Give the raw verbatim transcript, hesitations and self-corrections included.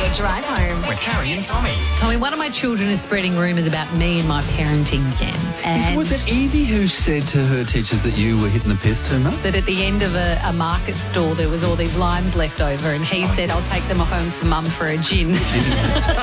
Drive Home with Carrie and Tommy. Tommy, one of my children is spreading rumours about me and my parenting again. And Was it Evie who said to her teachers that you were hitting the piss too much? that at the end of a, a market stall there was all these limes left over, and he said, I'll take them home for mum for a gin.